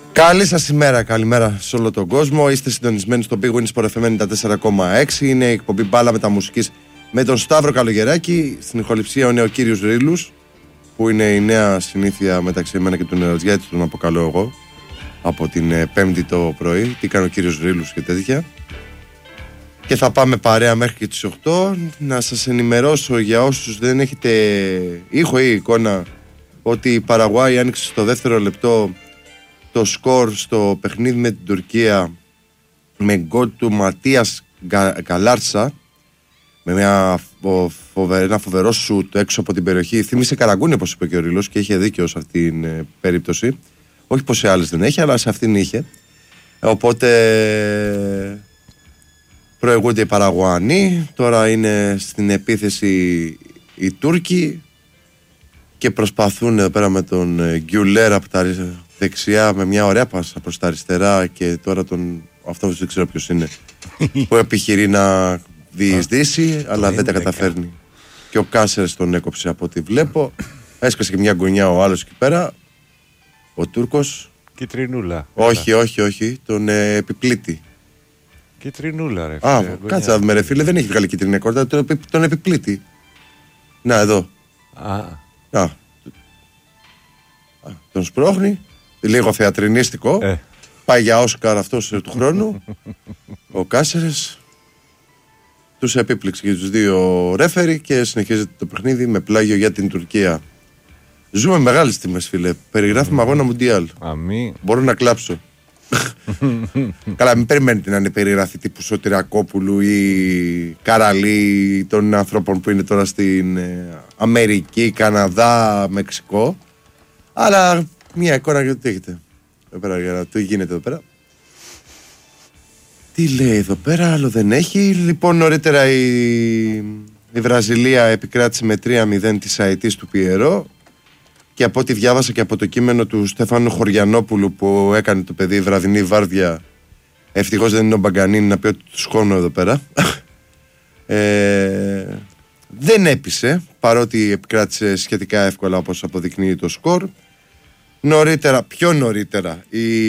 Καλή σας ημέρα, καλημέρα σε όλο τον κόσμο. Είστε συντονισμένοι στο Big Win Sport FM 94,6. Είναι η εκπομπή Μπάλα Μεταμουσικής με τον Σταύρο Καλογεράκη. Στην ηχοληψία είναι ο κύριος Ρήλους, που είναι η νέα συνήθεια μεταξύ εμένα και του Νερατζιάτη, τον αποκαλώ εγώ, από την Πέμπτη το πρωί. Τι κάνει ο κύριος Ρήλους και τέτοια. Και θα πάμε παρέα μέχρι και τις 8. Να σας ενημερώσω για όσους δεν έχετε ήχο ή εικόνα ότι η Παραγουάη άνοιξε στο δεύτερο λεπτό το σκορ στο παιχνίδι με την Τουρκία με γκολ του Ματίας Γκαλάρτσα, με ένα φοβερό σουτ έξω από την περιοχή. Θύμισε Καραγκούνι, όπως είπε και ο Ρήλος, και είχε δίκιο σε αυτήν την περίπτωση. Όχι πως σε άλλες δεν έχει, αλλά σε αυτήν είχε. Οπότε προηγούνται οι Παραγουανοί, τώρα είναι στην επίθεση οι Τούρκοι και προσπαθούν εδώ πέρα με τον Γκιουλέρ από τα δεξιά με μια ωραία πάσα προς τα αριστερά, και τώρα αυτό δεν ξέρω ποιος είναι που επιχειρεί να διεισδύσει αλλά δεν τα καταφέρνει, και ο Κάσερς τον έκοψε από ό,τι βλέπω. Έσκασε και μια γωνιά ο άλλος εκεί πέρα, ο Τούρκος. Κιτρινούλα. Όχι, τον επιπλήτη. Κιτρινούλα, ρε φίλε. Κάτσα με ρε φίλε, δεν έχει βγάλει κίτρινη κόρτα, τον επιπλήτη. Να εδώ. Τον σπρώχνει. Λίγο θεατρινίστικο. Πάει για Όσκαρ αυτός του χρόνου. Ο Κάσερες τους επίπληξε και τους δύο ρέφερι και συνεχίζεται το παιχνίδι με πλάγιο για την Τουρκία. Ζούμε μεγάλες τιμές, φίλε. Περιγράφουμε αγώνα Μουντιάλ. Μπορώ να κλάψω. Καλά, μην περιμένετε να είναι περιγράφη τύπου Σωτηρακόπουλου ή Καραλή των ανθρώπων που είναι τώρα στην Αμερική, Καναδά, Μεξικό. Αλλά μια εικόνα για το τι έχετε εδώ πέρα, για το τι γίνεται εδώ πέρα. Τι λέει εδώ πέρα, άλλο δεν έχει. Λοιπόν, νωρίτερα η Βραζιλία επικράτησε με 3-0 της Αετής του Πιερό, και από ό,τι διάβασα και από το κείμενο του Στέφανου Χωριανόπουλου που έκανε το παιδί βραδινή βάρδια, ευτυχώς δεν είναι ο Μπαγκανίνη να πει ότι του σκόνω εδώ πέρα, δεν έπεισε, παρότι επικράτησε σχετικά εύκολα όπως αποδεικνύει το σκορ. Νωρίτερα, πιο νωρίτερα,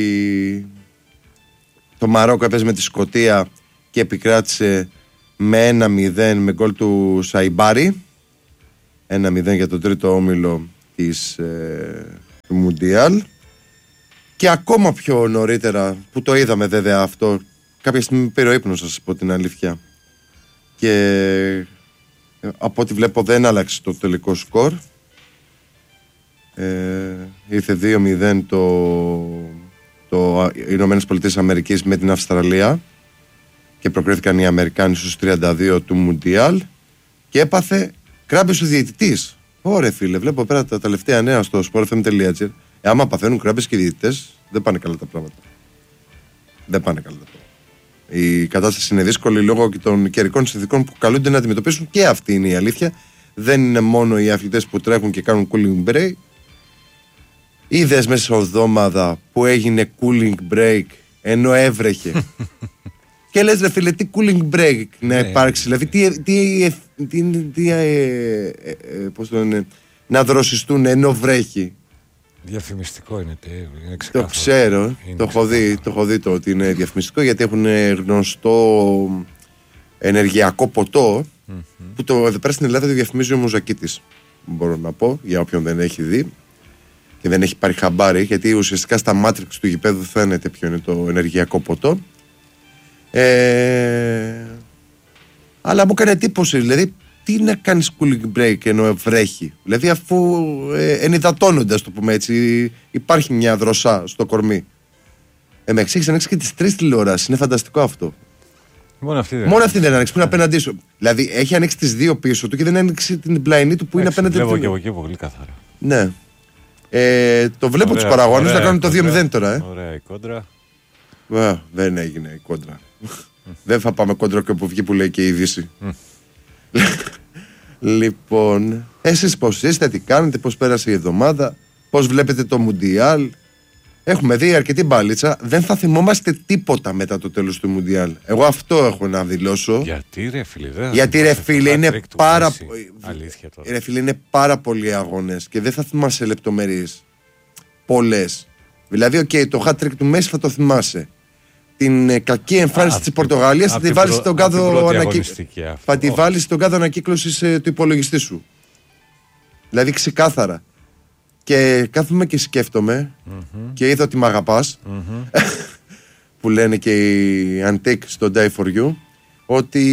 το Μαρόκο έπαιζε με τη Σκωτία και επικράτησε με 1-0 με γκολ του Σαϊμπάρη. 1-0 για τον τρίτο όμιλο του Μουντιάλ. Και ακόμα πιο νωρίτερα, που το είδαμε βέβαια αυτό, κάποια στιγμή πήρε ο ύπνος, σας πω την αλήθεια, και από ό,τι βλέπω δεν άλλαξε το τελικό σκορ. Ήρθε 2-0 το Ηνωμένες Πολιτείες Αμερικής με την Αυστραλία και προκρίθηκαν οι Αμερικάνοι στους 32 του Μουντιάλ, και έπαθε κράμπες ο διαιτητής. Ωραία φίλε, βλέπω πέρα τα τελευταία νέα στο sportfm.gr. Άμα παθαίνουν κράμπες και οι διαιτητές, δεν πάνε καλά τα πράγματα. Δεν πάνε καλά τα πράγματα. Η κατάσταση είναι δύσκολη λόγω και των καιρικών συνθηκών που καλούνται να αντιμετωπίσουν, και αυτή είναι η αλήθεια. Δεν είναι μόνο οι αθλητές που τρέχουν και κάνουν cooling break. Είδες μέσα σε εβδομάδα που έγινε cooling break ενώ έβρεχε. Και λες ρε φίλε, τι cooling break να υπάρξει, δηλαδή πώς το λένε, να δροσιστούν ενώ βρέχει. Διαφημιστικό είναι ξεκάθαρο. Το ξέρω, το έχω δει το ότι είναι διαφημιστικό, γιατί έχουν γνωστό ενεργειακό ποτό που εδώ πέρα στην Ελλάδα το διαφημίζει ο Μουζακίτης, μπορώ να πω, για όποιον δεν έχει δει και δεν έχει πάρει χαμπάρι, γιατί ουσιαστικά στα Matrix του γηπέδου φαίνεται ποιο είναι το ενεργειακό ποτό. Αλλά μου έκανε εντύπωση, δηλαδή τι να κάνεις cooling break ενώ βρέχει, δηλαδή αφού ενυδατώνοντας, το πούμε έτσι, υπάρχει μια δροσά στο κορμί. Με έχεις ανοίξει και τις 3 τηλεοράσεις, είναι φανταστικό αυτό. Μόνο αυτή δεν ανοίξει, που είναι απέναντί σου. Δηλαδή έχει ανοίξει τις 2 πίσω του και δεν ανοίξει την πλαϊνή του που είναι απέναντι του. Βλέπω και από εκεί πολύ καθαρά. Ναι. Το βλέπω τους Παραγωγούς να κάνουν το 2-0 τώρα. Ωραία η κόντρα. Δεν έγινε η κόντρα. Δεν θα πάμε κόντρα και από βγει που λέει και η Δύση. Λοιπόν, εσείς πώς είστε, τι κάνετε, πώς πέρασε η εβδομάδα, πώς βλέπετε το Μουντιάλ? Έχουμε δει αρκετή μπάλιτσα. Δεν θα θυμόμαστε τίποτα μετά το τέλος του Μουντιάλ. Εγώ αυτό έχω να δηλώσω. Γιατί ρε φίλε, γιατί ρε φίλε είναι πάρα πολλοί αγώνες και δεν θα θυμάσαι λεπτομέρειες. Πολλές. Δηλαδή, το hat-trick του Μέση θα το θυμάσαι. Την κακή εμφάνιση της Πορτογαλίας θα τη βάλεις στον κάδο ανακύκλωσης του υπολογιστή σου. Δηλαδή ξεκάθαρα. Και κάθομαι και σκέφτομαι και είδα ότι μ' αγαπάς που λένε και οι Antique στο Die For You, ότι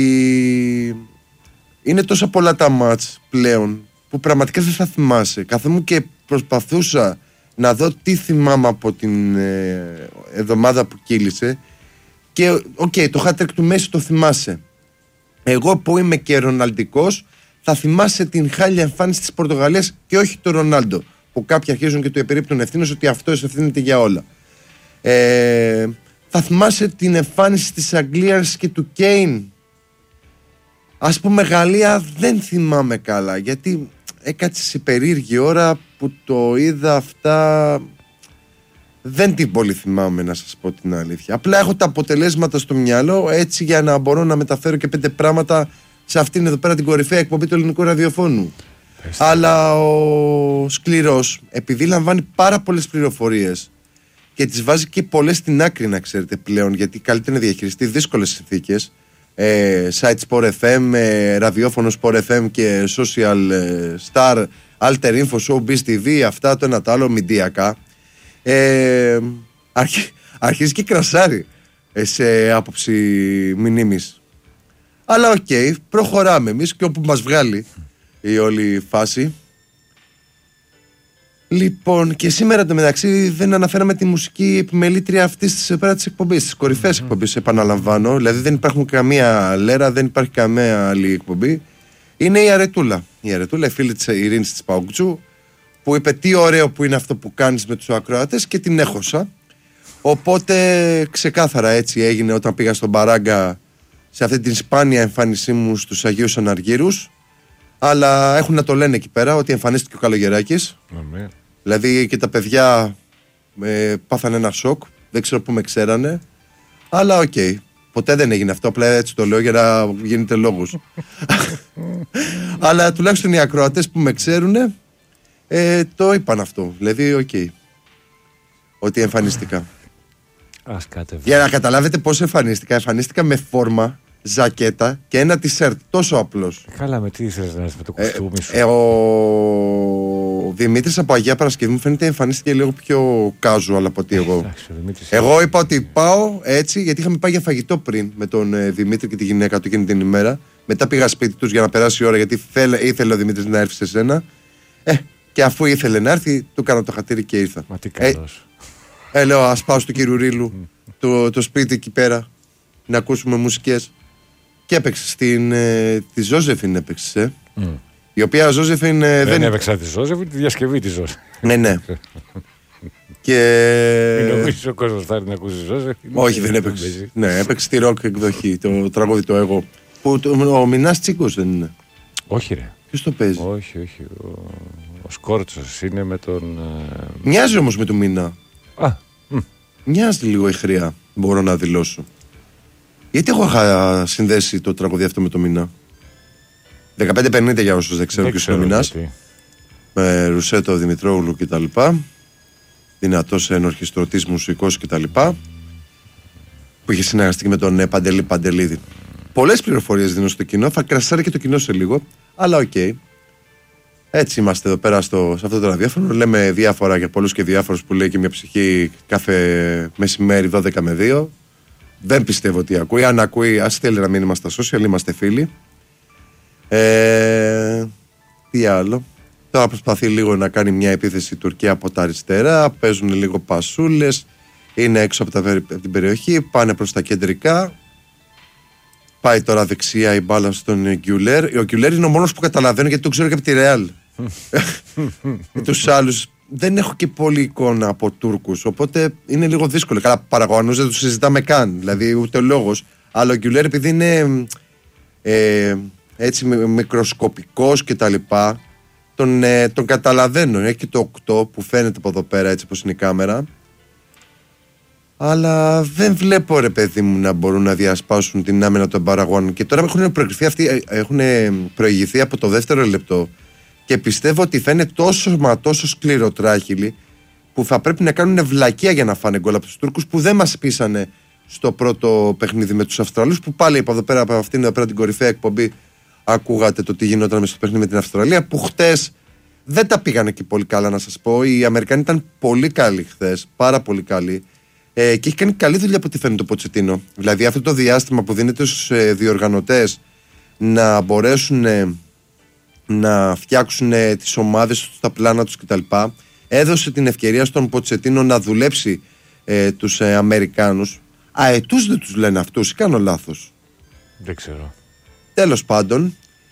είναι τόσα πολλά τα μάτς πλέον που πραγματικά δεν θα θυμάσαι. Καθόμουν και προσπαθούσα να δω τι θυμάμαι από την εβδομάδα που κύλησε και το hat-trick του Μέση το θυμάσαι. Εγώ που είμαι και ροναλντικός θα θυμάσαι την χάλια εμφάνιση της Πορτογαλίας και όχι το Ρονάλντο, που κάποιοι αρχίζουν και του επιρρύπτουν ευθύνες ότι αυτός ευθύνεται για όλα. Θα θυμάσαι την εμφάνιση της Αγγλίας και του Κέιν. Ας πούμε Γαλλία δεν θυμάμαι καλά, γιατί έκατσε σε περίεργη ώρα που το είδα αυτά. Δεν την πολύ θυμάμαι, να σας πω την αλήθεια. Απλά έχω τα αποτελέσματα στο μυαλό, έτσι, για να μπορώ να μεταφέρω και 5 πράγματα σε αυτήν εδώ πέρα την κορυφαία εκπομπή του ελληνικού ραδιοφώνου. Αλλά ο σκληρός, επειδή λαμβάνει πάρα πολλές πληροφορίες και τις βάζει και πολλές στην άκρη, να ξέρετε πλέον, γιατί καλύτερα να διαχειριστεί δύσκολες συνθήκες, site Sport FM, ραδιόφωνο Sport FM και social star, alter info, showbiz TV, αυτά το ένα το άλλο, μηντιακά, αρχίζει και κρασάρει σε άποψη μηνύμης. Αλλά προχωράμε εμείς και όπου μας βγάλει η όλη φάση. Λοιπόν, και σήμερα εντωμεταξύ δεν αναφέραμε τη μουσική επιμελήτρια αυτής της εκπομπής, της κορυφαίας εκπομπής, επαναλαμβάνω. Δηλαδή δεν υπάρχουν καμία λέρα, δεν υπάρχει καμία άλλη εκπομπή. Είναι η Αρετούλα. Η Αρετούλα, η φίλη της Ειρήνης της Παουκτζού, που είπε τι ωραίο που είναι αυτό που κάνεις με τους ακροατές, και την έχωσα. Οπότε ξεκάθαρα έτσι έγινε όταν πήγα στον Παράγκα σε αυτή την σπάνια εμφάνισή μου στους Αγίους Αναργύρους. Αλλά έχουν να το λένε εκεί πέρα ότι εμφανίστηκε ο Καλογεράκης. Δηλαδή και τα παιδιά πάθανε ένα σοκ. Δεν ξέρω πού με ξέρανε. Αλλά ποτέ δεν έγινε αυτό. Απλά έτσι το λέω για να γίνεται λόγος. Αλλά τουλάχιστον οι ακροατές που με ξέρουνε το είπαν αυτό. Δηλαδή ότι εμφανίστηκα. Για να καταλάβετε πώς εμφανίστηκα. Εμφανίστηκα με φόρμα, ζακέτα και ένα τισέρτ. Τόσο απλός. Καλά, με τι ήθελες να είσαι με το κουστούμι σου? Ο Δημήτρης από Αγία Παρασκευή μου φαίνεται εμφανίστηκε λίγο πιο casual από ότι εγώ. Εγώ είπα ότι πάω έτσι, γιατί είχαμε πάει για φαγητό πριν με τον Δημήτρη και τη γυναίκα του εκείνη την ημέρα. Μετά πήγα σπίτι τους για να περάσει η ώρα, γιατί ήθελε ο Δημήτρης να έρθει σε σένα. Και αφού ήθελε να έρθει, του έκανα το χατήρι και ήρθα. Μα τι καλός. Λέω, ας πάω στο κύριου Ρίλου, το σπίτι εκεί πέρα, να ακούσουμε μουσικές. Και έπαιξε τη Ζώζεφιν, έπαιξε. Η οποία Ζώζεφιν δεν έπαιξα τη Ζώζεφιν, τη διασκευή τη Ζώζεφιν. Ναι. Και... Μην νομίζεις ο κόσμος θα έρθει να ακούσει Ζώζεφιν. Όχι, δεν έπαιξε. Ναι, έπαιξε τη ροκ εκδοχή, το τραγούδι το εγώ. Που ο Μινάς Τσίκος δεν είναι? Όχι ρε. Ποιος το παίζει? Όχι. Ο Σκόρτσος είναι με τον... Μοιάζει όμως με τον Μινά. Μοιάζει λίγο η χρειά, μπορώ να δηλώσω. Γιατί εγώ είχα συνδέσει το τραγούδι αυτό με το Μινά. 15-50 για όσους δεν ξέρουν ποιος είναι ο Μινάς. Με Ρουσέτο Δημητρόγλου κτλ. Δυνατός ενορχιστρωτής μουσικός κτλ. Που είχε συνεργαστεί και με τον Παντελή Παντελίδη. Πολλές πληροφορίες δίνω στο κοινό. Θα κρασάρει και το κοινό σε λίγο. Αλλά έτσι είμαστε εδώ πέρα σε αυτό το ραδιόφωνο. Λέμε διάφορα για πολλούς και διάφορους, που λέει και μια ψυχή κάθε μεσημέρι 12 με 2. Δεν πιστεύω ότι ακούει. Αν ακούει, ας στέλνει ένα μήνυμα στα social, είμαστε φίλοι. Τι άλλο? Τώρα προσπαθεί λίγο να κάνει μια επίθεση η Τουρκία από τα αριστερά. Παίζουν λίγο πασούλες. Είναι έξω από την περιοχή. Πάνε προς τα κεντρικά. Πάει τώρα δεξιά η μπάλα στον Γκιουλέρ. Ο Γκιουλέρ είναι ο μόνος που καταλαβαίνω, γιατί το ξέρω και από τη Ρεάλ. Τους άλλους δεν έχω και πολύ εικόνα από Τούρκους, οπότε είναι λίγο δύσκολο. Καλά, Παραγωγανούς δεν τους συζητάμε καν, δηλαδή ούτε λόγος. Αλλά ο Γκιουλέρ, επειδή είναι έτσι μικροσκοπικός και τα λοιπά, τον καταλαβαίνω. Έχει και το 8 που φαίνεται από εδώ πέρα, έτσι πως είναι η κάμερα. Αλλά δεν βλέπω, ρε παιδί μου, να μπορούν να διασπάσουν την άμυνα των Παραγωγών. Και τώρα έχουν προηγηθεί από το δεύτερο λεπτό. Και πιστεύω ότι θα είναι τόσο σκληροτράχυλοι, που θα πρέπει να κάνουν βλακεία για να φάνε γκολ από τους Τούρκους, που δεν μας πείσανε στο πρώτο παιχνίδι με τους Αυστραλούς, που πάλι από εδώ πέρα, από αυτήν εδώ πέρα την κορυφαία εκπομπή, ακούγατε το τι γινόταν στο παιχνίδι με την Αυστραλία, που χτες δεν τα πήγανε και πολύ καλά, να σας πω. Οι Αμερικανοί ήταν πολύ καλοί χθες, πάρα πολύ καλοί. Και έχει κάνει καλή δουλειά από ό,τι φαίνεται το Ποτσετίνο. Δηλαδή αυτό το διάστημα που δίνεται στους διοργανωτές να μπορέσουν να φτιάξουν τις ομάδες τους, τα πλάνα τους κτλ. Έδωσε την ευκαιρία στον Ποτσετίνο να δουλέψει τους Αμερικάνους. Αετούς δεν τους λένε αυτούς, ή κάνω λάθος? Δεν ξέρω. Τέλος πάντων,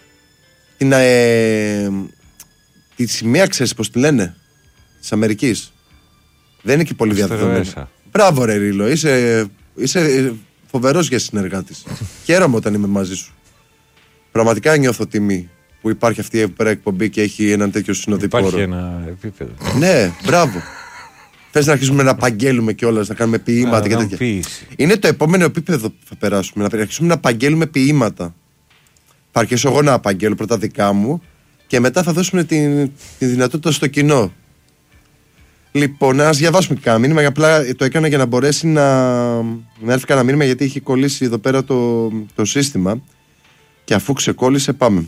τη σημαία ξέρεις πως τη λένε της Αμερικής? Δεν είναι και πολύ διαδεδομένη. Μπράβο ρε Ρίλο, είσαι φοβερός για συνεργάτης. Χαίρομαι όταν είμαι μαζί σου. Πραγματικά νιώθω τιμή που υπάρχει αυτή η εκπομπή και έχει έναν τέτοιο συνοδοιπόρο. Υπάρχει ένα επίπεδο. Ναι, μπράβο. Θες να αρχίσουμε να απαγγέλουμε κιόλας, να κάνουμε ποίηματα και τέτοια? Ποίηση. Είναι το επόμενο επίπεδο που θα περάσουμε. Να αρχίσουμε να απαγγέλουμε ποίηματα. Θα αρχίσω εγώ να απαγγέλω πρώτα δικά μου και μετά θα δώσουμε τη δυνατότητα στο κοινό. Λοιπόν, να διαβάσουμε κανένα μήνυμα. Απλά το έκανα για να μπορέσει να έρθει κανένα μήνυμα, γιατί έχει κολλήσει εδώ πέρα το σύστημα. Και αφού ξεκόλλησε, πάμε.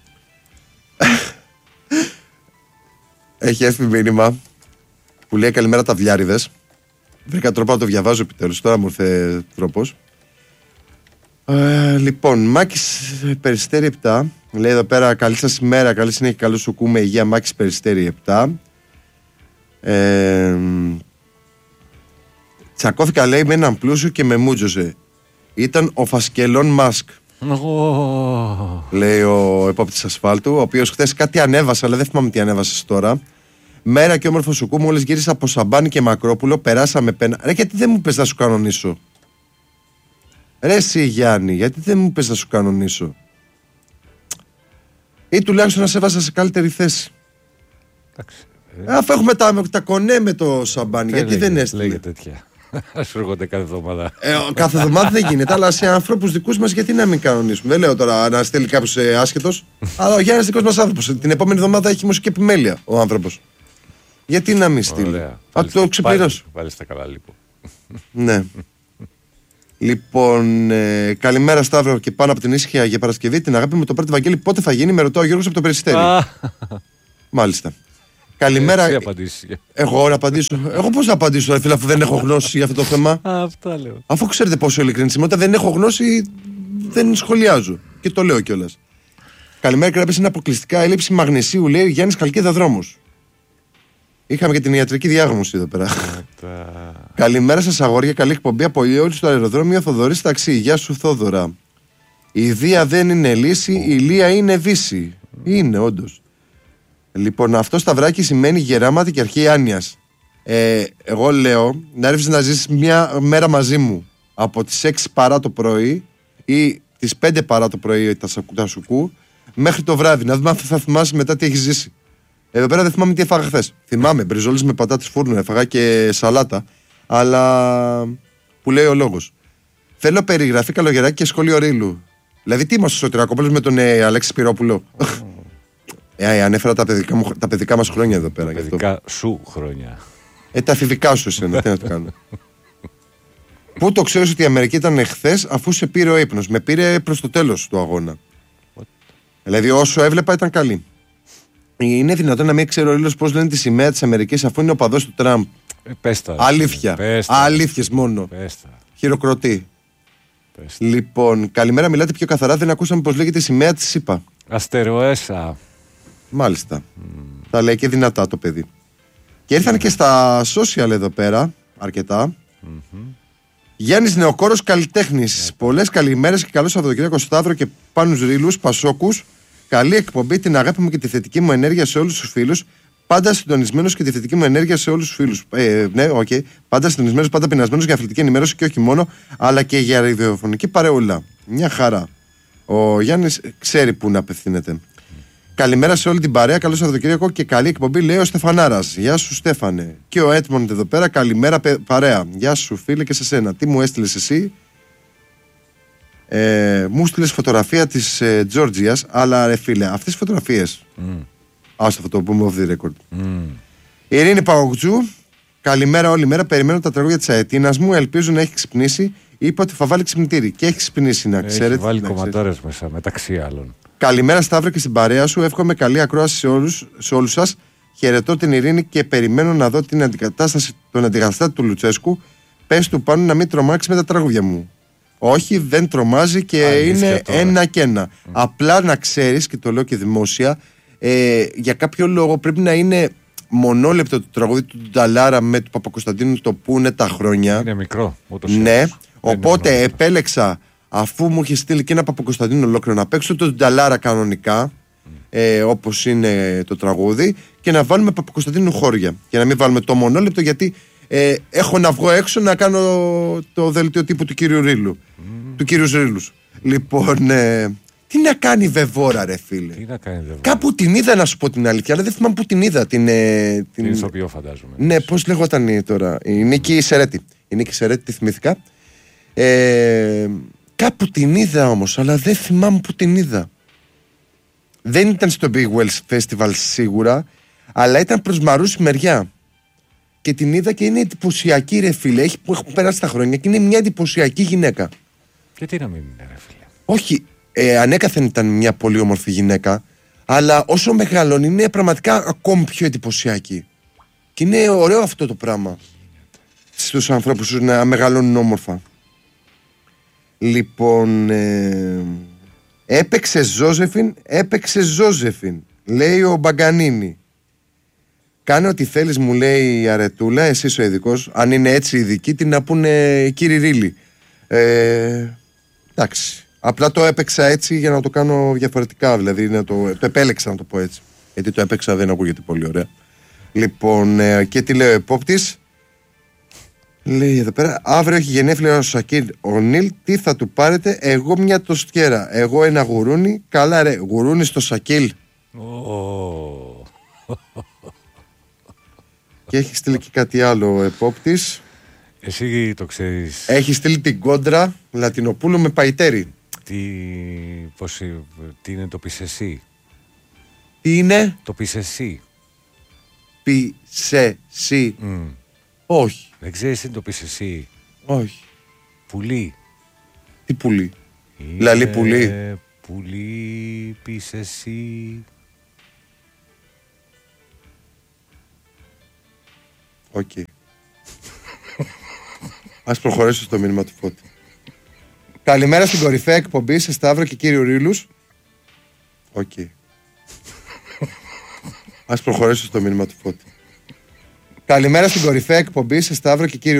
Έχει έρθει μήνυμα που λέει καλημέρα τα βιάριδες. Βρήκα τρόπο να το διαβάζω επιτέλους. Τώρα μου ήρθε τρόπος. Λοιπόν, Μάκης Περιστέρη 7. Λέει εδώ πέρα καλή σας ημέρα, καλή συνέχεια, καλό σου κούμε υγεία. Μάκης Περιστέρη 7. Τσακώθηκα λέει με έναν πλούσιο και με μούτζωσε. Ήταν ο Φασκελόν Μάσκ. Λέει ο επόπτης ασφάλτου, ο οποίος χθες κάτι ανέβασε, αλλά δεν θυμάμαι τι ανέβασες τώρα. Μέρα και όμορφο σου κού, μόλις γύρισα από Σαμπάνι και Μακρόπουλο, περάσαμε πένα. Ρε, γιατί δεν μου πες να σου κανονίσω? Ρε εσύ Γιάννη, γιατί δεν μου πες να σου κανονίσω? Ή τουλάχιστον να σε έβαζα σε καλύτερη θέση. Αφού έχουμε τα κονέ με το Σαμπάνι, γιατί δεν έστειλε? Λέγε τέτοια. Σου έρχονται κάθε εβδομάδα. Κάθε εβδομάδα δεν γίνεται, αλλά σε ανθρώπους δικούς μας γιατί να μην κανονίσουμε? Δεν λέω τώρα να στείλει κάποιος άσχετος, αλλά ο Γιάννης δικός μας άνθρωπος. Την επόμενη εβδομάδα έχει μουσική επιμέλεια ο άνθρωπος. Γιατί να μην στείλει? Θα το ξεπληρώσω. Πάλι στα καλά, λοιπόν. Ναι. Λοιπόν, καλημέρα Σταύρο και πάνω από την ήσυχια για Παρασκευή. Την αγάπη με το πρώτο Βαγγέλη, πότε θα γίνει? Με ρωτάω ο Γιώργος από το Περιστέρι. Μάλιστα. Καλημέρα. Εγώ να απαντήσω. Εγώ πώς να απαντήσω, φίλε, αφού δεν έχω γνώση για αυτό το θέμα? Αυτά λέω. Αφού ξέρετε πόσο ειλικρινής είμαι, όταν δεν έχω γνώση, δεν σχολιάζω. Και το λέω κιόλας. Καλημέρα, κρέπες, είναι αποκλειστικά έλλειψη μαγνησίου, λέει ο Γιάννης Καλκίδα Δρόμους. Είχαμε και την ιατρική διάγνωση εδώ πέρα. Καλημέρα σας, αγόρια. Καλή εκπομπή από όλους στο αεροδρόμιο Θοδωρής Ταξί. Γεια σου, Θόδωρα. Η Δία δεν είναι λύση, η Λία είναι δύση. Είναι, όντως. Λοιπόν, αυτό σταυράκι σημαίνει γεράματι και αρχή άνοιας. Εγώ λέω να έρθεις να ζήσεις μια μέρα μαζί μου από τις 6 παρά το πρωί ή τις 5 παρά το πρωί τα σουκού μέχρι το βράδυ. Να δούμε αν θα θυμάσαι μετά τι έχει ζήσει. Εδώ πέρα δεν θυμάμαι τι έφαγα χθες. Θυμάμαι μπριζόλες με πατάτες φούρνου, έφαγα και σαλάτα. Αλλά που λέει ο λόγος. Θέλω περιγραφή καλογεράκι και σχόλιο Ρήλου. Δηλαδή τι είμαστε στο Σωτηρακόπουλος με τον Αλέξη Σπυρόπουλο? Ανέφερα τα παιδικά μας χρόνια εδώ πέρα. Τα παιδικά σου χρόνια. Τα εφηβικά σου εσένα, τι να το κάνω. Πού το ξέρεις ότι η Αμερική ήταν χθες, αφού σε πήρε ο ύπνος? Με πήρε προς το τέλος του αγώνα. Δηλαδή όσο έβλεπα ήταν καλή. Είναι δυνατόν να μην ξέρω ο Ρήλος πώς λένε τη σημαία της Αμερικής, αφού είναι ο παδός του Τραμπ? Αλήθεια. Αλήθειες μόνο. Χειροκροτεί. Λοιπόν, καλημέρα, μιλάτε πιο καθαρά, δεν ακούσαμε πώς λέγεται η σημαία της ΣΥΠΑ. Αστεροέσα. Μάλιστα. Τα λέει και δυνατά το παιδί. Και ήρθαν και στα social εδώ πέρα αρκετά. Γιάννης Νεοκόρος καλλιτέχνης. Πολλές καλημέρες και καλό Σαββατοκύριακο Σταύρο και Πάνους Ρήλους, Πασόκους. Καλή εκπομπή, την αγάπη μου και τη θετική μου ενέργεια σε όλους τους φίλους. Πάντα συντονισμένος και τη θετική μου ενέργεια σε όλους τους φίλους. Ναι, okay. Πάντα συντονισμένος, πάντα πεινασμένος για αθλητική ενημέρωση και όχι μόνο, αλλά και για ραδιοφωνική παρεούλα. Μια χαρά. Ο Γιάννης ξέρει πού να απευθύνεται. Καλημέρα σε όλη την παρέα. Καλό Σαββατοκύριακο και καλή εκπομπή, λέει ο Στεφανάρας. Γεια σου, Στέφανε. Και ο Έτμοντ εδώ πέρα. Καλημέρα, παρέα. Γεια σου, φίλε, και σε σένα. Τι μου έστειλες εσύ? Μου έστειλες φωτογραφία της Τζόρτζιας, αλλά ρε φίλε, αυτές τις φωτογραφίες. Άστο, θα το πούμε off the record. Η Ειρήνη Παγοκτζού Καλημέρα όλη μέρα. Περιμένω τα τραγούδια της Αετίνας μου. Ελπίζω να έχει ξυπνήσει. Είπε ότι θα βάλει ξυπνητήρι. Και έχει ξυπνήσει, να ξέρετε. Έχει βάλει κομματάρες μέσα, μεταξύ άλλων. Καλημέρα, Σταύρο, και στην παρέα σου. Εύχομαι καλή ακρόαση σε όλους σας. Χαιρετώ την ειρήνη και περιμένω να δω την αντικατάσταση, τον αντικαταστάτη του Λουτσέσκου. Πες του πάνω να μην τρομάξει με τα τραγούδια μου. Όχι, δεν τρομάζει και είναι ένα και ένα. Απλά να ξέρεις, και το λέω και δημόσια, για κάποιο λόγο πρέπει να είναι μονόλεπτο το τραγούδι του Νταλάρα με του Παπακοσταντίνου, το που είναι τα χρόνια. Είναι μικρό. Ναι, οπότε επέλεξα, αφού μου είχε στείλει και ένα Παπακοσταντίνο ολόκληρο, να παίξω το Νταλάρα κανονικά, όπως είναι το τραγούδι, και να βάλουμε Παπακοσταντίνου χώρια. Για να μην βάλουμε το μονόλεπτο, γιατί έχω να βγω έξω να κάνω το δελτίο τύπου του κύριου Ρήλου. Του κύριου Ρήλους. Λοιπόν, τι να κάνει Βεβόρα, ρε φίλε. Τι να κάνει Βεβόρα. Κάπου την είδα, να σου πω την αλήθεια, αλλά δεν θυμάμαι που την είδα. Την ηθοποιό, φαντάζομαι. Ναι, πώς λεγόταν τώρα. Η Νίκη Σερέτη. Η Νίκη Σερέτη, τη θυμήθηκα. Κάπου την είδα όμως, αλλά δεν θυμάμαι που την είδα. Δεν ήταν στο Big Wells Festival σίγουρα, αλλά ήταν προς Μαρούση μεριά. Και την είδα και είναι εντυπωσιακή, ρε φίλε. Έχουν περάσει τα χρόνια και είναι μια εντυπωσιακή γυναίκα. Γιατί να μην είναι, ρε φίλε. Όχι, ανέκαθεν ήταν μια πολύ όμορφη γυναίκα, αλλά όσο μεγαλώνει είναι πραγματικά ακόμη πιο εντυπωσιακή. Και είναι ωραίο αυτό το πράγμα στους ανθρώπους να μεγαλώνουν όμορφα. Λοιπόν, έπαιξε Ζώζεφιν, λέει ο Μπαγκανίνη. Κάνε ό,τι θέλεις, μου λέει η Αρετούλα, εσείς ο ειδικός. Αν είναι έτσι ειδικοί, τι να πούνε κύριοι Ρίλοι. Εντάξει. Απλά το έπαιξα έτσι για να το κάνω διαφορετικά. Δηλαδή το επέλεξα να το πω έτσι. Γιατί το έπαιξα δεν ακούγεται πολύ ωραία. Λοιπόν, και τι λέει ο επόπτης. Λέει εδώ πέρα, αύριο έχει γενέθλια ο Σακίλ Ονίλ. Τι θα του πάρετε? Εγώ μια τοστιέρα. Εγώ ένα γουρούνι. Καλά, ρε, γουρούνι στο Σακίλ. Και έχει στείλει και κάτι άλλο ο επόπτης. Εσύ το ξέρεις. Έχει στείλει την κόντρα Λατινοπούλου με παϊτέρι. Τι είναι το πισεσί? Τι είναι? Το πισεσί. Πισεσί. Όχι. Δεν ξέρεις τι είναι το πισεσί? Όχι. Πουλί. Τι πουλί? Λαλή πουλί. Πουλί, πισεσί. Οκ. Ας προχωρήσω στο μήνυμα του Φώτη. Καλημέρα στην κορυφαία εκπομπή σε Σταύρο και κύριο Ρήλους. Οκ. Ας προχωρήσω στο μήνυμα του Φώτη. Καλημέρα στην κορυφαία εκπομπή σε Σταύρο και κύριο